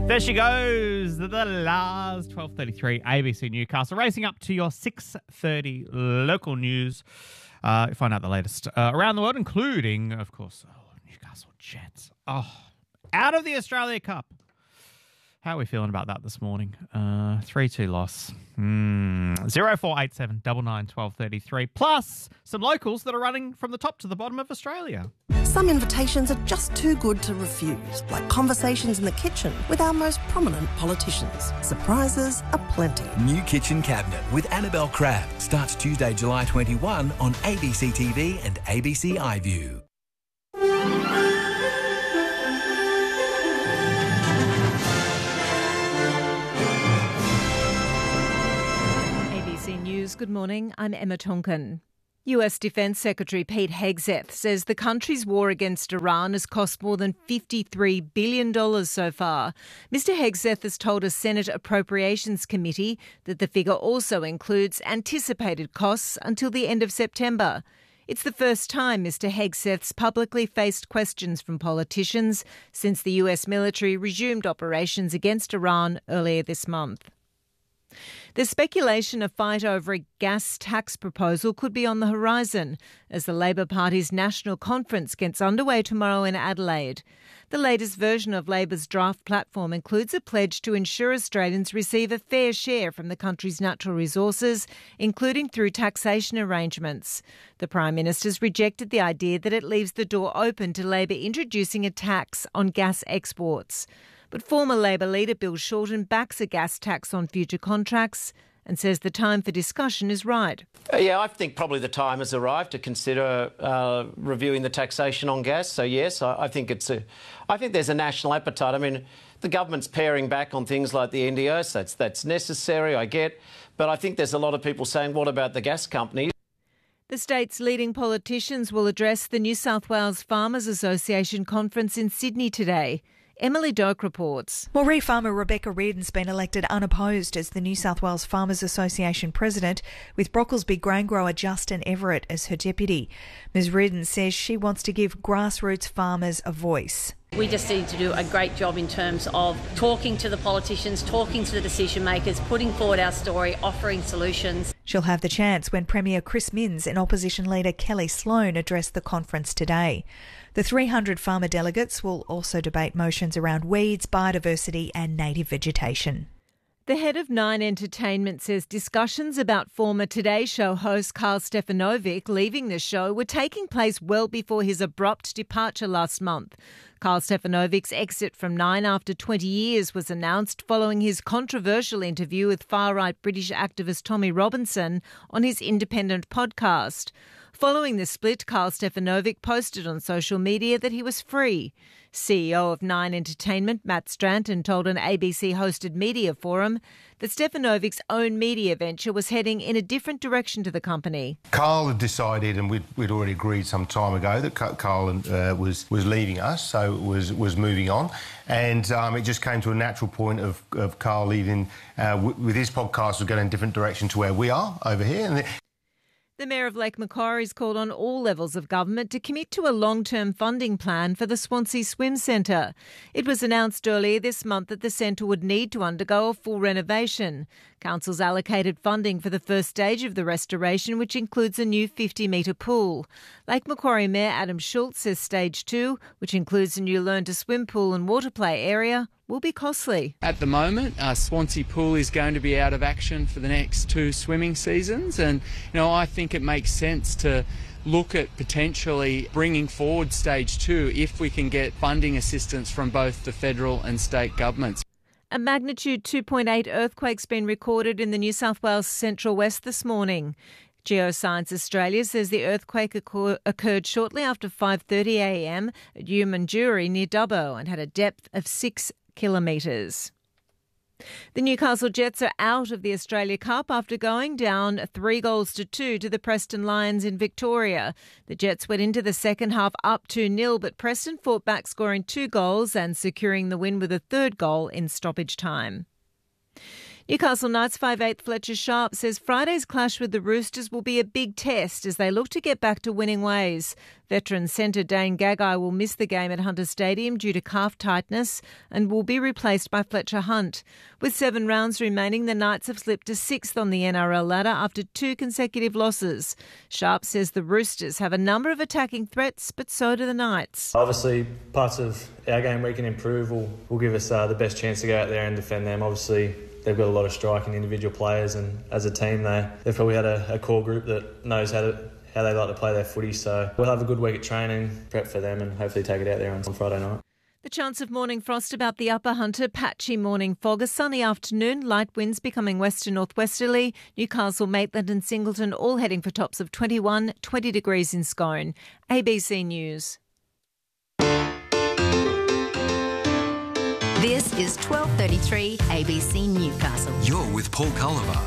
There she goes, the last 12:33 ABC Newcastle, racing up to your 6:30 local news. Find out the latest around the world, including, of course, Newcastle Jets. Out of the Australia Cup. How are we feeling about that this morning? 3-2 loss. 0487 99 1233. Plus some locals that are running from the top to the bottom of Australia. Some invitations are just too good to refuse, like conversations in the kitchen with our most prominent politicians. Surprises aplenty. New Kitchen Cabinet with Annabelle Crabb starts Tuesday, July 21 on ABC TV and ABC iView. Good morning, I'm Emma Tonkin. US Defence Secretary Pete Hegseth says the country's war against Iran has cost more than $53 billion so far. Mr Hegseth has told a Senate Appropriations Committee that the figure also includes anticipated costs until the end of September. It's the first time Mr Hegseth's publicly faced questions from politicians since the US military resumed operations against Iran earlier this month. There's speculation a fight over a gas tax proposal could be on the horizon as the Labor Party's national conference gets underway tomorrow in Adelaide. The latest version of Labor's draft platform includes a pledge to ensure Australians receive a fair share from the country's natural resources, including through taxation arrangements. The Prime Minister's rejected the idea that it leaves the door open to Labor introducing a tax on gas exports. But former Labor leader Bill Shorten backs a gas tax on future contracts and says the time for discussion is right. Yeah, I think probably the time has arrived to consider reviewing the taxation on gas. So yes, I think there's a national appetite. I mean, the government's paring back on things like the NDIS. That's necessary, I get. But I think there's a lot of people saying, what about the gas companies? The state's leading politicians will address the New South Wales Farmers Association conference in Sydney today. Emily Doak reports. Moree farmer Rebecca Reardon's been elected unopposed as the New South Wales Farmers Association president, with Brocklesby grain grower Justin Everett as her deputy. Ms Reardon says she wants to give grassroots farmers a voice. We just need to do a great job in terms of talking to the politicians, talking to the decision makers, putting forward our story, offering solutions. She'll have the chance when Premier Chris Minns and opposition leader Kelly Sloan address the conference today. The 300 farmer delegates will also debate motions around weeds, biodiversity and native vegetation. The head of Nine Entertainment says discussions about former Today Show host Karl Stefanovic leaving the show were taking place well before his abrupt departure last month. Karl Stefanovic's exit from Nine after 20 years was announced following his controversial interview with far-right British activist Tommy Robinson on his independent podcast. Following the split, Karl Stefanovic posted on social media that he was free. CEO of Nine Entertainment, Matt Stranton, told an ABC-hosted media forum that Stefanovic's own media venture was heading in a different direction to the company. Karl had decided, and we'd already agreed some time ago, that Karl was leaving us, so was moving on. And it just came to a natural point of Karl leaving with his podcast was going in a different direction to where we are over here. And the Mayor of Lake Macquarie's called on all levels of government to commit to a long-term funding plan for the Swansea Swim Centre. It was announced earlier this month that the centre would need to undergo a full renovation. Council's allocated funding for the first stage of the restoration, which includes a new 50-metre pool. Lake Macquarie Mayor Adam Schultz says Stage 2, which includes a new learn-to-swim pool and water play area, will be costly. At the moment, Swansea Pool is going to be out of action for the next 2 swimming seasons, and I think it makes sense to look at potentially bringing forward Stage 2 if we can get funding assistance from both the federal and state governments. A magnitude 2.8 earthquake's been recorded in the New South Wales Central West this morning. Geoscience Australia says the earthquake occurred shortly after 5:30am at Yumanjuri near Dubbo and had a depth of 6 kilometres. The Newcastle Jets are out of the Australia Cup after going down 3-2 to the Preston Lions in Victoria. The Jets went into the second half up 2-0, but Preston fought back, scoring 2 goals and securing the win with a third goal in stoppage time. Newcastle Knights 5'8" Fletcher Sharp says Friday's clash with the Roosters will be a big test as they look to get back to winning ways. Veteran centre Dane Gagai will miss the game at Hunter Stadium due to calf tightness and will be replaced by Fletcher Hunt. With 7 rounds remaining, the Knights have slipped to 6th on the NRL ladder after 2 consecutive losses. Sharp says the Roosters have a number of attacking threats, but so do the Knights. Obviously, parts of our game we can improve will give us the best chance to go out there and defend them. Obviously, they've got a lot of striking individual players, and as a team, they've probably had a core group that knows how they like to play their footy. So we'll have a good week at training, prep for them, and hopefully take it out there on Friday night. The chance of morning frost about the Upper Hunter, patchy morning fog, a sunny afternoon, light winds becoming west to northwesterly. Newcastle, Maitland and Singleton all heading for tops of 21, 20 degrees in Scone. ABC News. This is 12:33 ABC Newcastle. You're with Paul Culliver.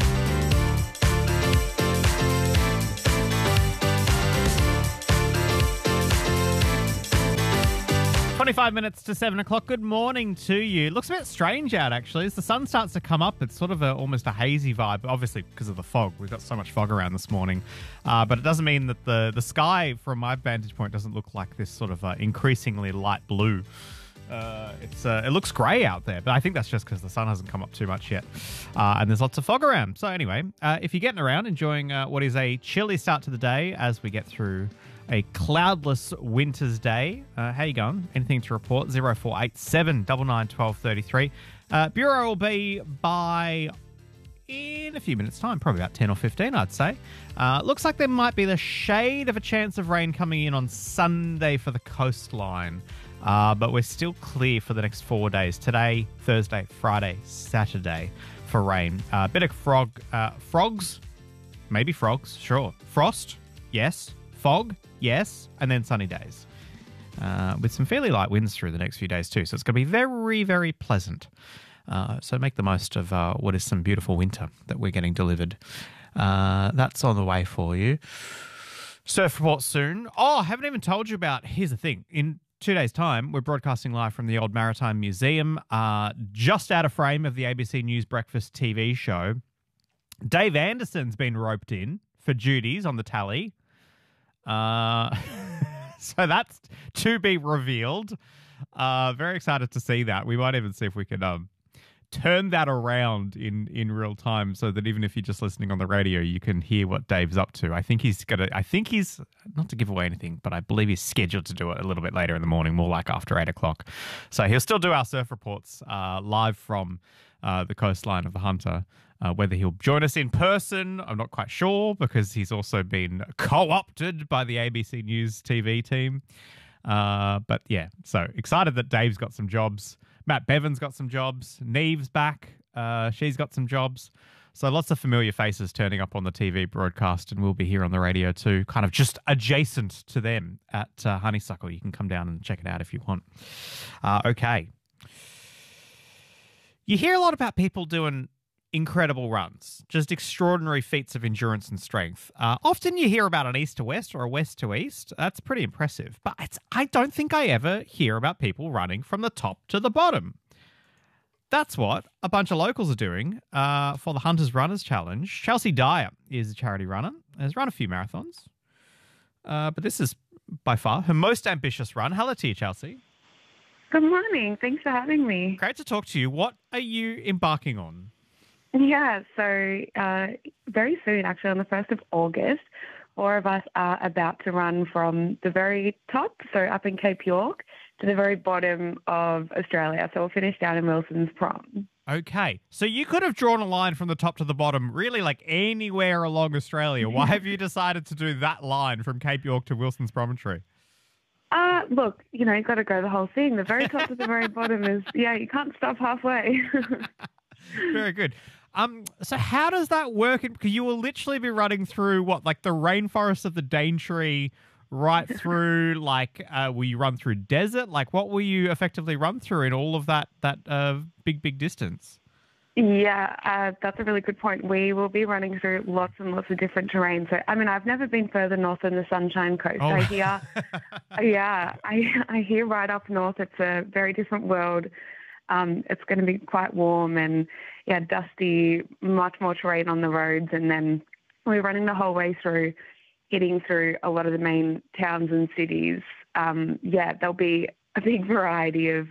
25 minutes to 7 o'clock. Good morning to you. It looks a bit strange out, actually. As the sun starts to come up, it's sort of almost a hazy vibe, obviously because of the fog. We've got so much fog around this morning. But it doesn't mean that the sky, from my vantage point, doesn't look like this sort of increasingly light blue. It looks grey out there, but I think that's just because the sun hasn't come up too much yet. And there's lots of fog around. So anyway, if you're getting around, enjoying what is a chilly start to the day as we get through a cloudless winter's day. How you going? Anything to report? 0487 99 12 33. Bureau will be by in a few minutes' time, probably about 10 or 15, I'd say. Looks like there might be the shade of a chance of rain coming in on Sunday for the coastline. But we're still clear for the next 4 days. Today, Thursday, Friday, Saturday for rain. A bit of frogs, maybe frogs, sure. Frost, yes. Fog, yes. And then sunny days. With some fairly light winds through the next few days too. So it's going to be very, very pleasant. So make the most of what is some beautiful winter that we're getting delivered. That's on the way for you. Surf report soon. Oh, I haven't even told you about, here's the thing. In 2 days' time, we're broadcasting live from the Old Maritime Museum, just out of frame of the ABC News Breakfast TV show. Dave Anderson's been roped in for duties on the tally. So that's to be revealed. Very excited to see that. We might even see if we can turn that around in real time so that even if you're just listening on the radio, you can hear what Dave's up to. I think he's not to give away anything, but I believe he's scheduled to do it a little bit later in the morning, more like after 8 o'clock. So he'll still do our surf reports live from the coastline of the Hunter. Whether he'll join us in person, I'm not quite sure, because he's also been co-opted by the ABC News TV team. But yeah, so excited that Dave's got some jobs. Matt Bevan's got some jobs. Neve's back. She's got some jobs. So lots of familiar faces turning up on the TV broadcast, and we'll be here on the radio too, kind of just adjacent to them at Honeysuckle. You can come down and check it out if you want. Okay. You hear a lot about people doing incredible runs, just extraordinary feats of endurance and strength. Often you hear about an east to west or a west to east. That's pretty impressive. But I don't think I ever hear about people running from the top to the bottom. That's what a bunch of locals are doing for the Hunters Runners Challenge. Chelsea Dyer is a charity runner, has run a few marathons. But this is by far her most ambitious run. Hello to you, Chelsea. Good morning. Thanks for having me. Great to talk to you. What are you embarking on? Yeah, so very soon, actually, on the 1st of August, 4 of us are about to run from the very top, so up in Cape York, to the very bottom of Australia. So we'll finish down in Wilson's Prom. Okay, so you could have drawn a line from the top to the bottom, really like anywhere along Australia. Why have you decided to do that line from Cape York to Wilson's Promontory? Look, you've got to go the whole thing. The very top to the very bottom is, you can't stop halfway. Very good. So how does that work? Because you will literally be running through like the rainforest of the Daintree, right through will you run through desert? Like what will you effectively run through in all of that big distance? Yeah, that's a really good point. We will be running through lots and lots of different terrain. So, I've never been further north than the Sunshine Coast. Oh. I hear, I hear right up north it's a very different world. It's going to be quite warm and, dusty, much more terrain on the roads. And then we're running the whole way through, hitting through a lot of the main towns and cities. There'll be a big variety of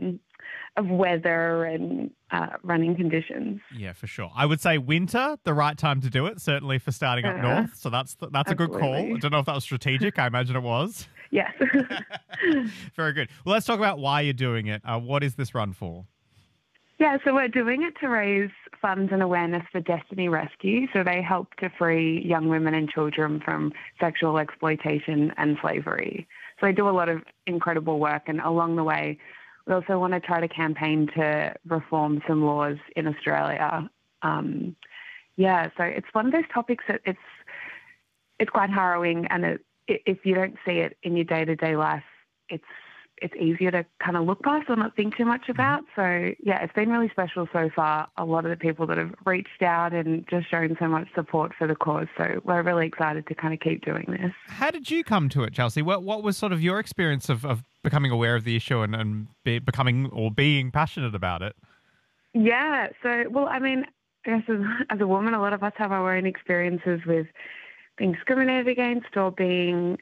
weather and running conditions. Yeah, for sure. I would say winter, the right time to do it, certainly for starting up north. So that's a good call. I don't know if that was strategic. I imagine it was. Yes. Very good. Well, let's talk about why you're doing it. What is this run for? Yeah, so we're doing it to raise funds and awareness for Destiny Rescue. So they help to free young women and children from sexual exploitation and slavery. So they do a lot of incredible work, and along the way, we also want to try to campaign to reform some laws in Australia. So it's one of those topics that it's quite harrowing, and if you don't see it in your day-to-day life, it's easier to kind of look past or not think too much about. So, it's been really special so far. A lot of the people that have reached out and just shown so much support for the cause. So we're really excited to kind of keep doing this. How did you come to it, Chelsea? What was sort of your experience of becoming aware of the issue and becoming or being passionate about it? Yeah. So, well, I mean, I guess as a woman, a lot of us have our own experiences with being discriminated against or being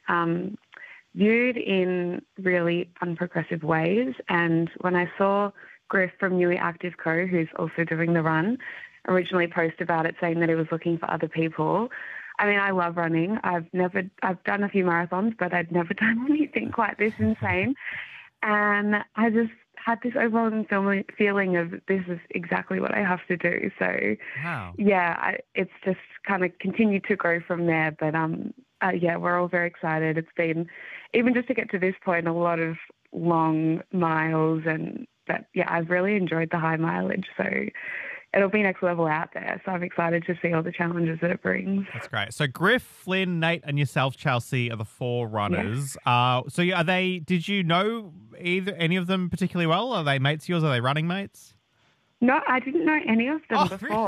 viewed in really unprogressive ways. And when I saw Griff from Newey Active Co., who's also doing the run, originally post about it saying that he was looking for other people, I mean, I love running. I've done a few marathons, but I'd never done anything quite this insane. And I just had this overwhelming feeling of this is exactly what I have to do. So, wow. It's just kind of continued to grow from there. But we're all very excited. It's been, even just to get to this point, a lot of long miles, but I've really enjoyed the high mileage. So it'll be next level out there. So I'm excited to see all the challenges that it brings. That's great. So Griff, Flynn, Nate, and yourself, Chelsea, are the four runners. Yeah. Did you know any of them particularly well? Are they mates of yours? Are they running mates? No, I didn't know any of them before.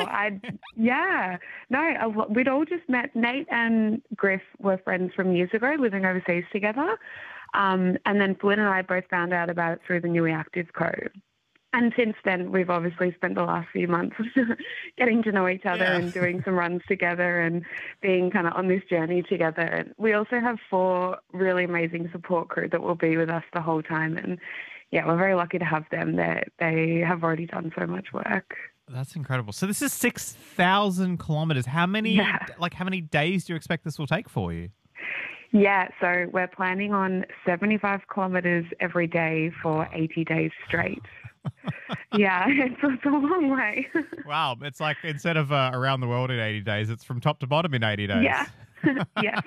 Really? We'd all just met. Nate and Griff were friends from years ago, living overseas together. And then Flynn and I both found out about it through the Newey Active Co. And since then, we've obviously spent the last few months getting to know each other and doing some runs together and being kind of on this journey together. And we also have 4 really amazing support crew that will be with us the whole time. And we're very lucky to have them. They have already done so much work. That's incredible. So this is 6,000 kilometres. How many days do you expect this will take for you? Yeah, so we're planning on 75 kilometres every day for 80 days straight. It's a long way. Wow, it's like instead of around the world in 80 days, it's from top to bottom in 80 days. Yeah, yes.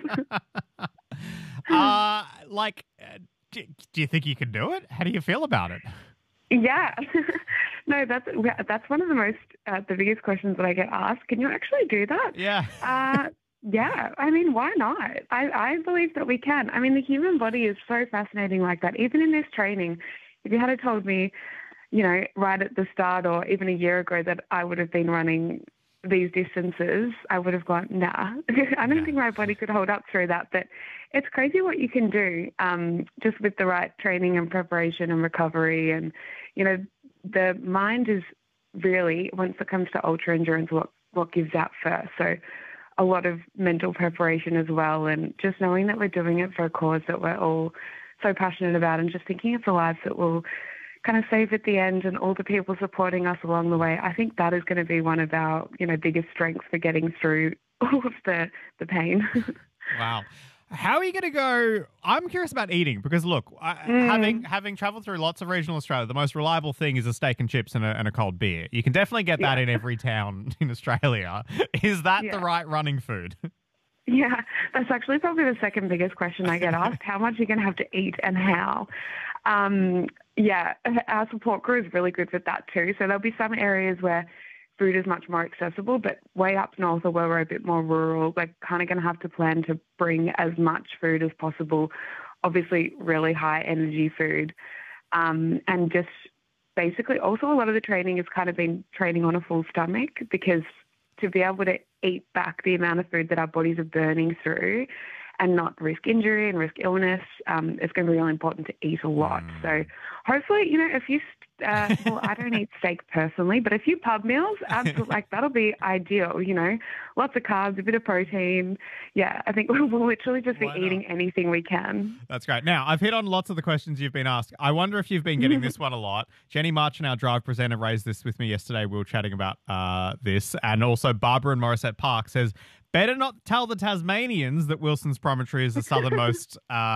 Do you think you can do it? How do you feel about it? Yeah. No, that's one of the biggest questions that I get asked. Can you actually do that? Yeah. I mean, why not? I believe that we can. I mean, the human body is so fascinating like that. Even in this training, if you had told me, right at the start or even a year ago that I would have been running these distances, I would have gone, nah. I don't think my body could hold up through that. But it's crazy what you can do just with the right training and preparation and recovery. And, the mind is really, once it comes to ultra endurance, what gives out first. So a lot of mental preparation as well, and just knowing that we're doing it for a cause that we're all so passionate about, and just thinking of the lives that we'll kind of save at the end and all the people supporting us along the way. I think that is going to be one of our, biggest strengths for getting through all of the pain. Wow. How are you going to go? I'm curious about eating because, look, having traveled through lots of regional Australia, the most reliable thing is a steak and chips and a cold beer. You can definitely get that in every town in Australia. Is that the right running food? Yeah, that's actually probably the second biggest question I get asked. How much are you going to have to eat and how? Our support crew is really good with that too. So there'll be some areas where food is much more accessible, but way up north or where we're a bit more rural, we're kind of going to have to plan to bring as much food as possible, obviously really high energy food. And just basically also a lot of the training has kind of been training on a full stomach, because to be able to eat back the amount of food that our bodies are burning through and not risk injury and risk illness, it's going to be really important to eat a lot. So hopefully, a few Well, I don't eat steak personally, but a few pub meals, absolutely, that'll be ideal, Lots of carbs, a bit of protein. Yeah, I think we'll literally just be eating anything we can. That's great. Now, I've hit on lots of the questions you've been asked. I wonder if you've been getting this one a lot. Jenny Marchin, our Drive presenter, raised this with me yesterday. We were chatting about this. And also Barbara in Morisset Park says, better not tell the Tasmanians that Wilson's Promontory is the southernmost,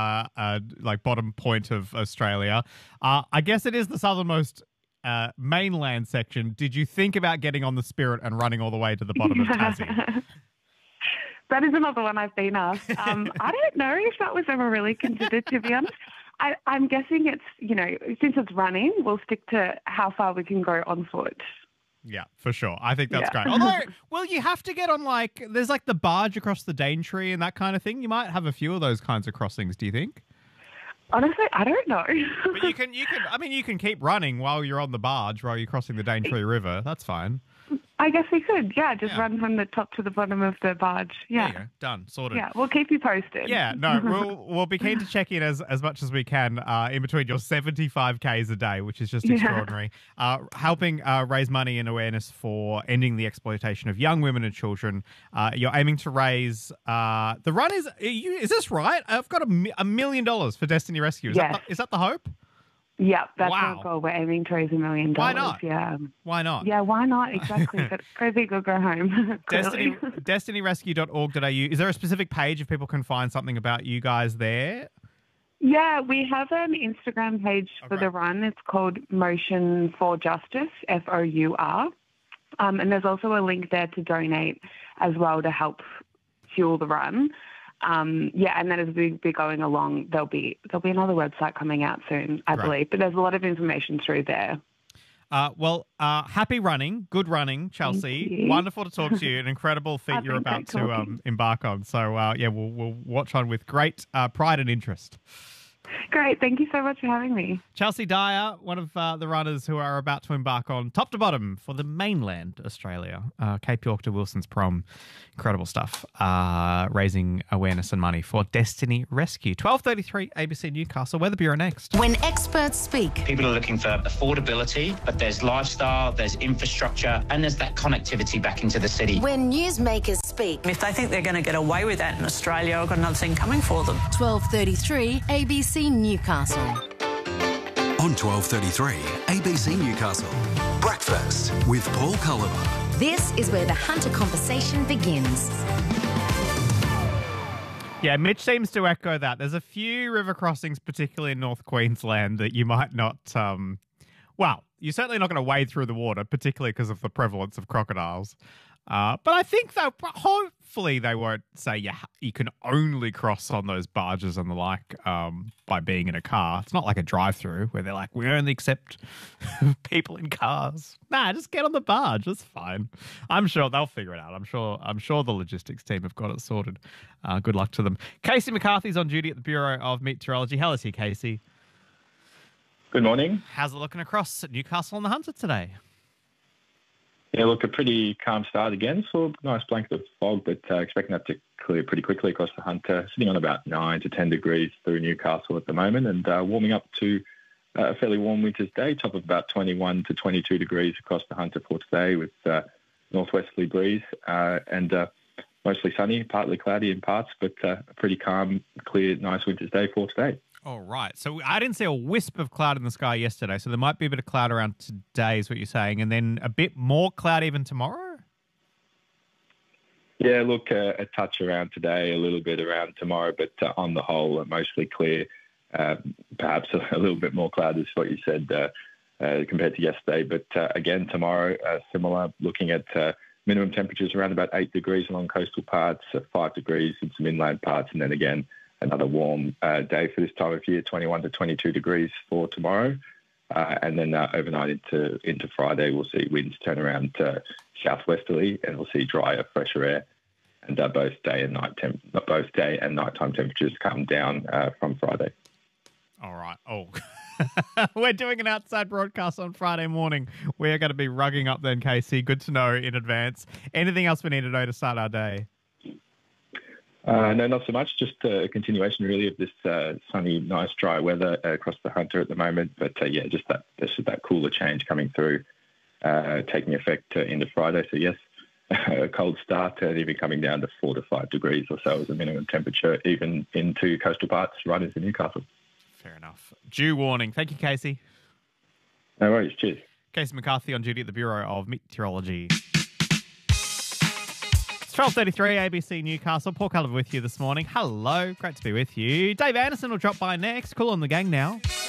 bottom point of Australia. I guess it is the southernmost mainland section. Did you think about getting on the Spirit and running all the way to the bottom of Tassie? That is another one I've been asked. I don't know if that was ever really considered, to be honest. I'm guessing it's, since it's running, we'll stick to how far we can go on foot. Yeah, for sure. I think that's great. Although, well, you have to get on there's the barge across the Daintree and that kind of thing. You might have a few of those kinds of crossings, do you think? Honestly, I don't know. But you can keep running while you're on the barge, while you're crossing the Daintree River. That's fine. I guess we could, run from the top to the bottom of the barge. Yeah. There you go. Done. Sorted. Yeah, we'll keep you posted. Yeah, no, we'll be keen to check in as much as we can in between your 75 Ks a day, which is just extraordinary. Helping raise money and awareness for ending the exploitation of young women and children. You're aiming to raise, the run is this right? I've got $1 million for Destiny Rescue. Is that the hope? Yeah, that's our goal. We're aiming to raise $1 million. Why not? Yeah. Why not? Yeah, why not? Exactly. Go big or go home. DestinyRescue.org.au. Is there a specific page if people can find something about you guys there? Yeah, we have an Instagram page for the run. It's called Motion for Justice, FOUR. And there's also a link there to donate as well to help fuel the run. And then as we be going along, there'll be another website coming out soon, I believe. But there's a lot of information through there. Happy running, good running, Chelsea. Wonderful to talk to you. An incredible feat you're about to embark on. So we'll watch on with great pride and interest. Great. Thank you so much for having me. Chelsea Dyer, one of the runners who are about to embark on top to bottom for the mainland Australia, Cape York to Wilson's Prom. Incredible stuff. Raising awareness and money for Destiny Rescue. 12:33 ABC Newcastle. Weather Bureau next. When experts speak. People are looking for affordability, but there's lifestyle, there's infrastructure, and there's that connectivity back into the city. When newsmakers speak. If they think they're going to get away with that in Australia, I've got another thing coming for them. 12:33 ABC Newcastle. On 12:33 ABC Newcastle. Breakfast with Paul Culliver. This is where the Hunter conversation begins. Yeah, Mitch seems to echo that. There's a few river crossings, particularly in North Queensland, that you might not... you're certainly not going to wade through the water, particularly because of the prevalence of crocodiles. But I think that hopefully they won't say you can only cross on those barges and the like by being in a car. It's not like a drive-through where they're like, we only accept people in cars. Nah, just get on the barge. That's fine. I'm sure they'll figure it out. I'm sure the logistics team have got it sorted. Good luck to them. Casey McCarthy's on duty at the Bureau of Meteorology. Hello to you, Casey. Good morning. How's it looking across Newcastle on the Hunter today? Yeah, look, a pretty calm start again. So nice blanket of fog, but expecting that to clear pretty quickly across the Hunter, sitting on about 9 to 10 degrees through Newcastle at the moment, and warming up to a fairly warm winter's day, top of about 21 to 22 degrees across the Hunter for today with northwesterly breeze and mostly sunny, partly cloudy in parts, but a pretty calm, clear, nice winter's day for today. All right. So I didn't see a wisp of cloud in the sky yesterday, so there might be a bit of cloud around today is what you're saying, and then a bit more cloud even tomorrow? Yeah, look, a touch around today, a little bit around tomorrow, but on the whole, mostly clear. Perhaps a little bit more cloud is what you said compared to yesterday. But again, tomorrow, similar, looking at minimum temperatures around about 8 degrees along coastal parts, 5 degrees in some inland parts, and then again, another warm day for this time of year, 21 to 22 degrees for tomorrow. And then overnight into Friday, we'll see winds turn around southwesterly, and we'll see drier, fresher air. And both day and nighttime temperatures come down from Friday. All right. Oh, we're doing an outside broadcast on Friday morning. We're going to be rugging up then, Casey. Good to know in advance. Anything else we need to know to start our day? No, not so much. Just a continuation, really, of this sunny, nice, dry weather across the Hunter at the moment. But just that cooler change coming through, taking effect into Friday. So yes, a cold start, and even coming down to 4 to 5 degrees or so as a minimum temperature, even into coastal parts right into Newcastle. Fair enough. Dew warning. Thank you, Casey. No worries. Cheers. Casey McCarthy on duty at the Bureau of Meteorology. It's 12:33 ABC Newcastle. Paul Culliver with you this morning. Hello. Great to be with you. Dave Anderson will drop by next. Cool on the gang now.